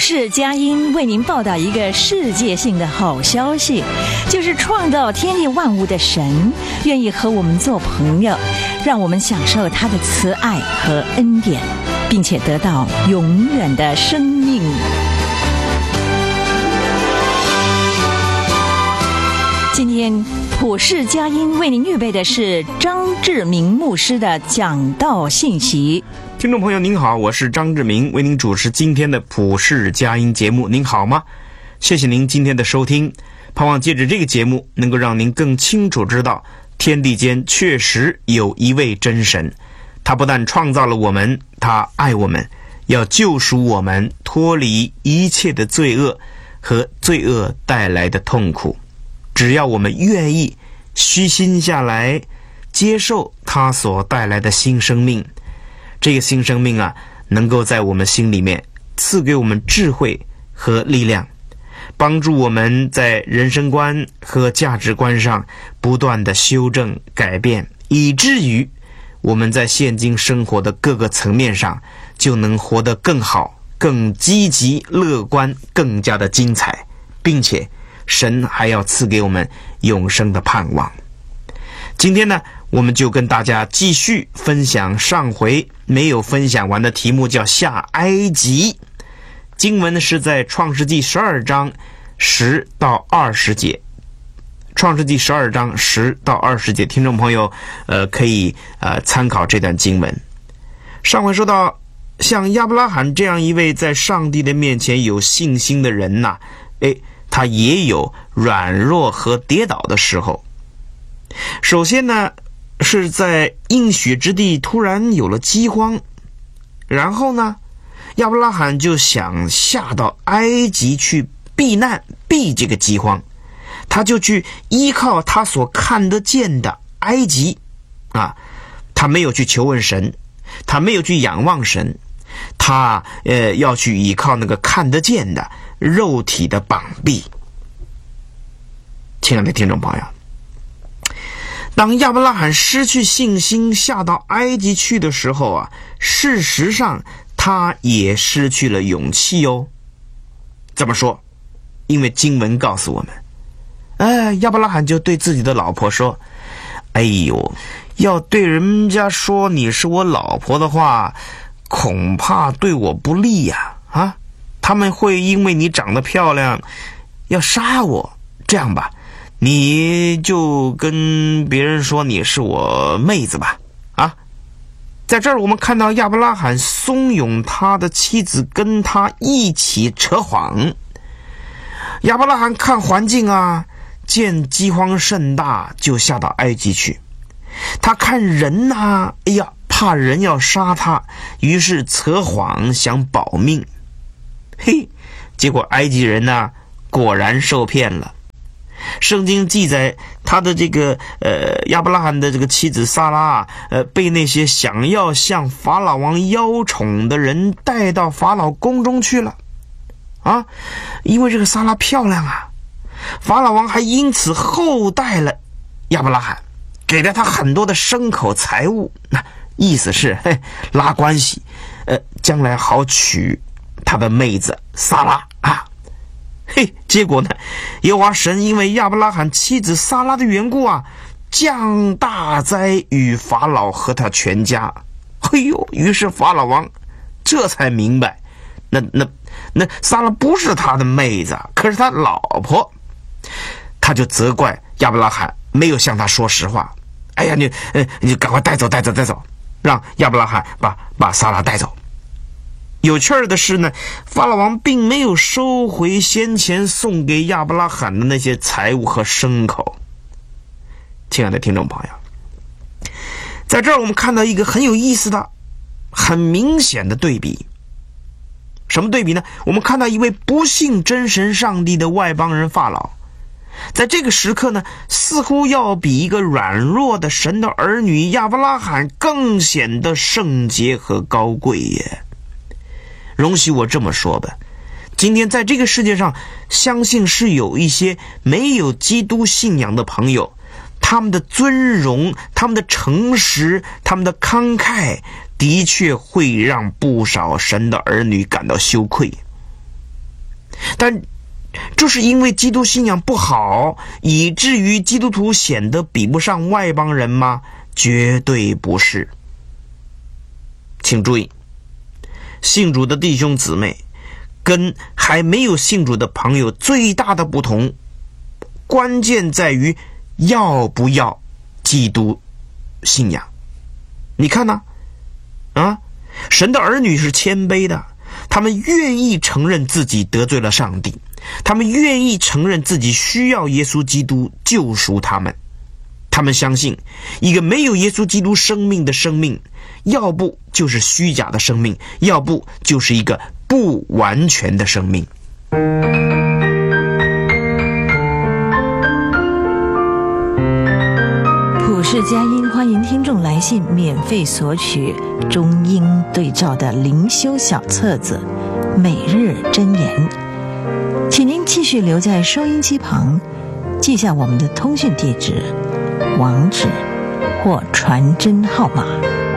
世佳音为您报道一个世界性的好消息，就是创造天地万物的神愿意和我们做朋友，让我们享受他的慈爱和恩典，并且得到永远的生命。今天普世佳音为您预备的是张志明牧师的讲道信息。 听众朋友您好，我是张志明，为您主持今天的普世佳音节目。您好吗？谢谢您今天的收听，盼望借着这个节目能够让您更清楚知道天地间确实有一位真神，他不但创造了我们，他爱我们，要救赎我们脱离一切的罪恶和罪恶带来的痛苦。只要我们愿意虚心下来接受他所带来的新生命，这个新生命啊，能够在我们心里面赐给我们智慧和力量，帮助我们在人生观和价值观上不断的修正改变，以至于我们在现今生活的各个层面上就能活得更好、更积极、乐观、更加的精彩，并且神还要赐给我们永生的盼望。今天呢，我们就跟大家继续分享上回没有分享完的题目，叫下埃及。经文是在创世纪12章10到20节。创世纪12章10到20节，听众朋友可以参考这段经文。上回说到，像亚伯拉罕这样一位在上帝的面前有信心的人呐，他也有软弱和跌倒的时候。首先呢，是在应许之地突然有了饥荒，然后呢，亚伯拉罕就想下到埃及去避难，避这个饥荒。他就去依靠他所看得见的埃及啊，他没有去求问神，他没有去仰望神，他要去依靠那个看得见的肉体的膀臂。亲爱的听众朋友，当亚伯拉罕失去信心下到埃及去的时候啊，事实上他也失去了勇气哦。怎么说？因为经文告诉我们，亚伯拉罕就对自己的老婆说，哎呦，要对人家说你是我老婆的话，恐怕对我不利呀，他们会因为你长得漂亮要杀我。这样吧，你就跟别人说你是我妹子吧。在这儿我们看到亚伯拉罕怂恿他的妻子跟他一起扯谎。亚伯拉罕看环境啊，见饥荒甚大，就下到埃及去。他看人啊，怕人要杀他，于是扯谎想保命。结果埃及人呢，果然受骗了。圣经记载他的这个亚伯拉罕的这个妻子撒拉被那些想要向法老王邀宠的人带到法老宫中去了因为这个撒拉漂亮啊，法老王还因此厚待了亚伯拉罕，给了他很多的牲口财物，意思是拉关系，将来好娶他的妹子撒拉结果呢，耶和华神因为亚伯拉罕妻子撒拉的缘故啊，降大灾与法老和他全家。于是法老王这才明白，那撒拉不是他的妹子，可是他老婆。他就责怪亚伯拉罕没有向他说实话。你赶快带走，让亚伯拉罕把撒拉带走。有趣的是呢，法老王并没有收回先前送给亚伯拉罕的那些财物和牲口。亲爱的听众朋友，在这儿我们看到一个很有意思的、很明显的对比。什么对比呢？我们看到一位不信真神上帝的外邦人法老，在这个时刻呢，似乎要比一个软弱的神的儿女亚伯拉罕更显得圣洁和高贵耶。容许我这么说吧，今天在这个世界上，相信是有一些没有基督信仰的朋友，他们的尊荣、他们的诚实、他们的慷慨，的确会让不少神的儿女感到羞愧。 但这是因为基督信仰不好，以至于基督徒显得比不上外邦人吗？绝对不是。请注意，信主的弟兄姊妹跟还没有信主的朋友最大的不同，关键在于要不要基督信仰。你看呢？神的儿女是谦卑的，他们愿意承认自己得罪了上帝，他们愿意承认自己需要耶稣基督救赎他们。他们相信一个没有耶稣基督生命的生命，要不就是虚假的生命，要不就是一个不完全的生命。 普世佳音欢迎听众来信，免费索取中英对照的灵修小册子《每日箴言》，请您继续留在收音机旁，记下我们的通讯地址、网址或传真号码。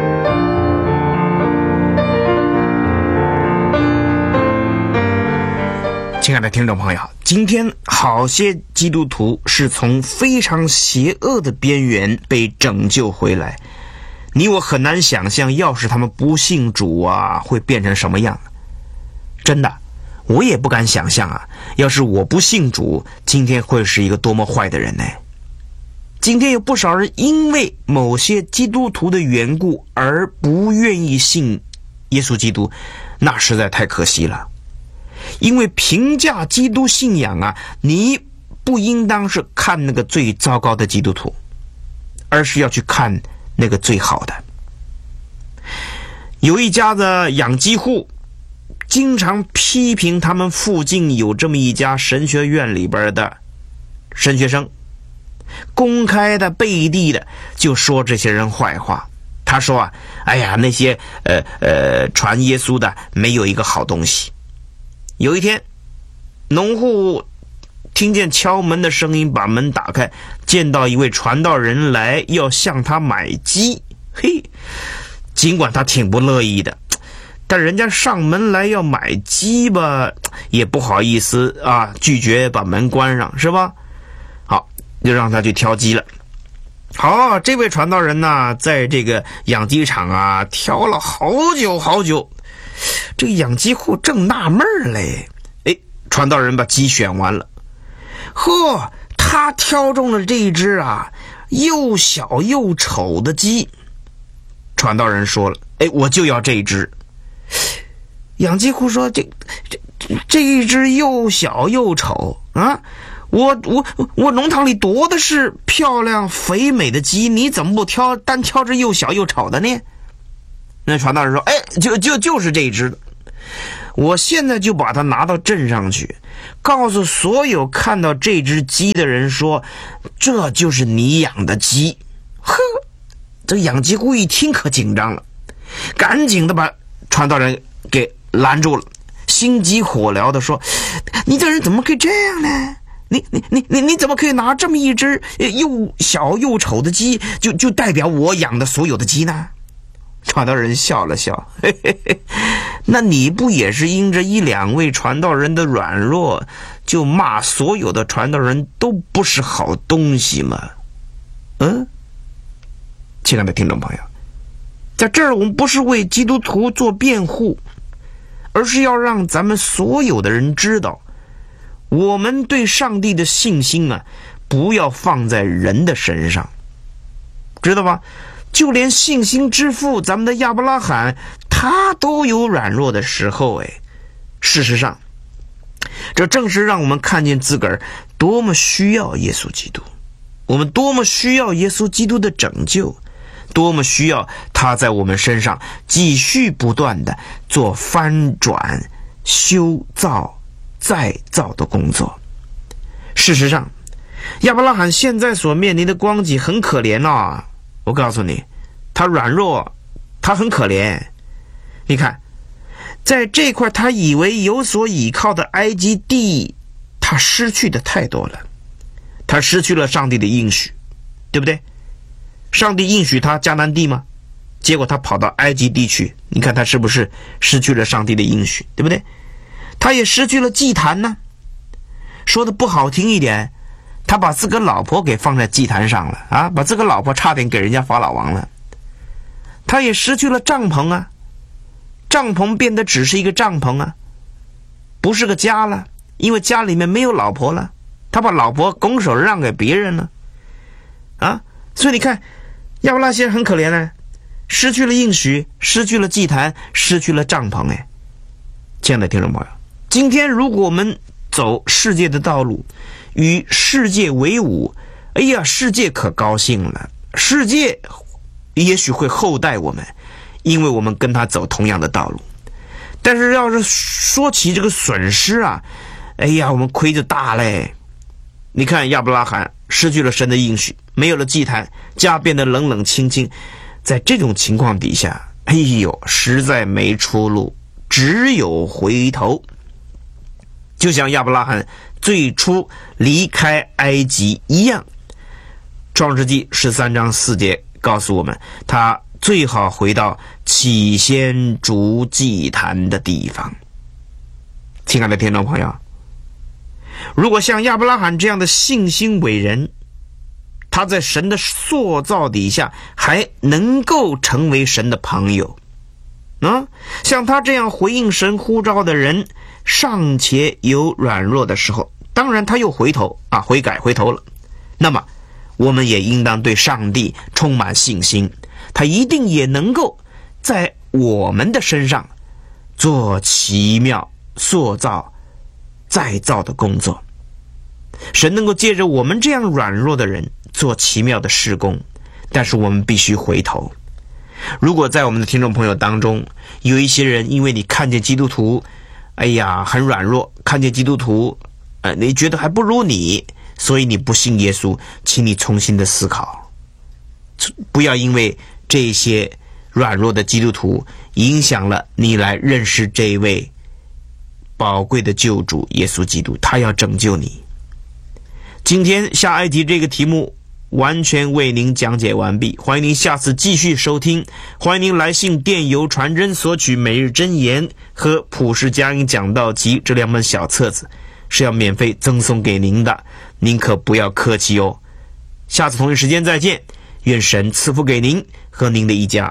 亲爱的听众朋友，今天好些基督徒是从非常邪恶的边缘被拯救回来，你我很难想象要是他们不信主啊，会变成什么样。真的，我也不敢想象啊，要是我不信主，今天会是一个多么坏的人呢。今天有不少人因为某些基督徒的缘故而不愿意信耶稣基督，那实在太可惜了。因为评价基督信仰啊，你不应当是看那个最糟糕的基督徒，而是要去看那个最好的。有一家子养鸡户经常批评他们附近有这么一家神学院里边的神学生，公开的背地的就说这些人坏话。他说啊，哎呀，那些传耶稣的没有一个好东西。有一天，农户听见敲门的声音，把门打开，见到一位传道人来要向他买鸡。尽管他挺不乐意的，但人家上门来要买鸡吧，也不好意思啊，拒绝把门关上，是吧？好，就让他去挑鸡了。好，这位传道人呢，在这个养鸡场啊挑了好久好久。这个养鸡户正纳闷嘞，传道人把鸡选完了，他挑中了这一只啊又小又丑的鸡。传道人说了，我就要这一只。养鸡户说，这一只又小又丑啊，我农场里多的是漂亮肥美的鸡，你怎么不单挑这又小又丑的呢？那传道人说，就是这一只，我现在就把它拿到镇上去，告诉所有看到这只鸡的人说，这就是你养的鸡。这养鸡户一听可紧张了，赶紧的把传道人给拦住了，心急火燎的说，你这人怎么可以这样呢？你怎么可以拿这么一只又小又丑的鸡就代表我养的所有的鸡呢？传道人笑了笑，那你不也是因着一两位传道人的软弱，就骂所有的传道人都不是好东西吗？亲爱的听众朋友，在这儿我们不是为基督徒做辩护，而是要让咱们所有的人知道，我们对上帝的信心啊，不要放在人的身上，知道吧？就连信心之父咱们的亚伯拉罕，他都有软弱的时候。事实上，这正是让我们看见自个儿多么需要耶稣基督，我们多么需要耶稣基督的拯救，多么需要他在我们身上继续不断的做翻转、修造、再造的工作。事实上，亚伯拉罕现在所面临的光景很可怜啊！我告诉你，他软弱，他很可怜。你看，在这块他以为有所倚靠的埃及地，他失去的太多了。他失去了上帝的应许，对不对？上帝应许他迦南地吗？结果他跑到埃及地去，你看他是不是失去了上帝的应许，对不对？ 他也失去了祭坛呢。说的不好听一点，他把自个老婆给放在祭坛上了啊，把自个老婆差点给人家法老王了。他也失去了帐篷啊，帐篷变得只是一个帐篷啊，不是个家了，因为家里面没有老婆了，他把老婆拱手让给别人了啊。所以你看亚伯拉先生很可怜呢，失去了应许，失去了祭坛，失去了帐篷。亲爱的听众朋友，今天如果我们走世界的道路，与世界为伍，哎呀，世界可高兴了，世界也许会厚待我们，因为我们跟他走同样的道路。但是要是说起这个损失啊，哎呀，我们亏就大嘞。你看亚伯拉罕失去了神的应许，没有了祭坛，家变得冷冷清清。在这种情况底下，哎呦，实在没出路，只有回头。就像亚伯拉罕最初离开埃及一样，创世纪13章4节告诉我们，他最好回到起先筑祭坛的地方。亲爱的听众朋友，如果像亚伯拉罕这样的信心伟人，他在神的塑造底下还能够成为神的朋友像他这样回应神呼召的人，尚且有软弱的时候，当然他又回头悔改回头了，那么我们也应当对上帝充满信心，他一定也能够在我们的身上做奇妙塑造再造的工作。神能够借着我们这样软弱的人做奇妙的事工，但是我们必须回头。如果在我们的听众朋友当中有一些人，因为你看见基督徒哎呀很软弱，看见基督徒你觉得还不如你，所以你不信耶稣，请你重新的思考，不要因为这些软弱的基督徒影响了你来认识这一位宝贵的救主耶稣基督，他要拯救你。今天下埃及这个题目完全为您讲解完毕，欢迎您下次继续收听，欢迎您来信电邮传真索取每日箴言和普世佳音讲道集这2本小册子，是要免费赠送给您的，您可不要客气哦。下次同一时间再见，愿神赐福给您和您的一家。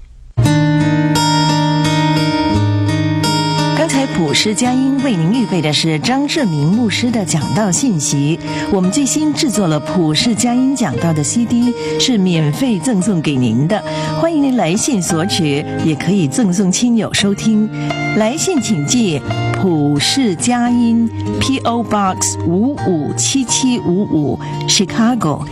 刚才普世佳音为您预备的是张志明牧师的讲道信息，我们最新制作了普世佳音讲道的 CD， 是免费赠送给您的，欢迎您来信索取，也可以赠送亲友收听。来信请寄普世佳音 P.O. Box 557755 Chicago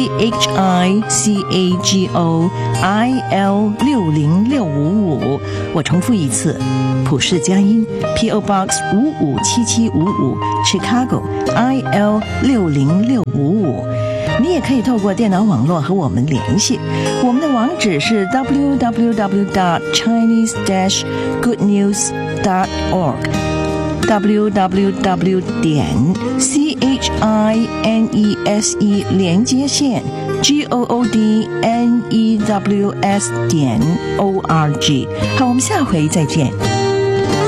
CHICAGO IL 60655。我重复一次，普世佳音 P.O. Box 557755 Chicago IL 60655。你也可以透过电脑网络和我们联系，我们的网址是 www.chinese-goodnews.org www.chinese 连接线 GOODNEWS.org。好，我们下回再见。